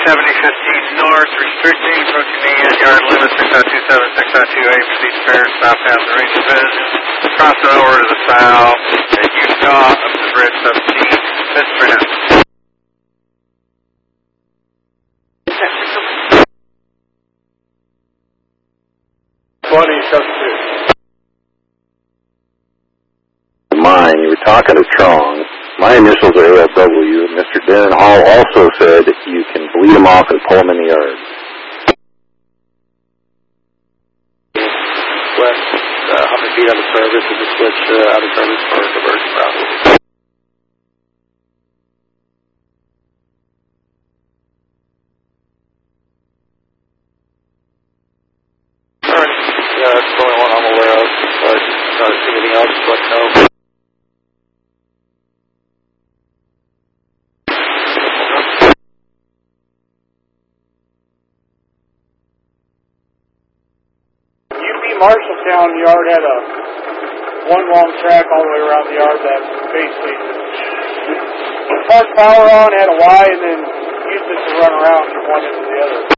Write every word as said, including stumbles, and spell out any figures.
seventy fifteen north, restricting, approaching the end yard limit, six oh two seven, six oh two eight, proceed to fair, stop past the range of vision, crossing over to the south, at Utah, up the bridge, sub C, Pittsburgh. twenty, substitute. Mine, you were talking to Trong. My initials are A L W. Mister Darren Hall also said you can bleed them off and pull them in the yard. West, uh, one hundred feet out of service, and just switch uh, out of service for diversion route. Alright, yeah, that's the only one I'm aware of, but not see anything else, let me know. Marshalltown yard had a one long track all the way around the yard that basically parked power on, had a Y, and then used it to run around from one end to the other.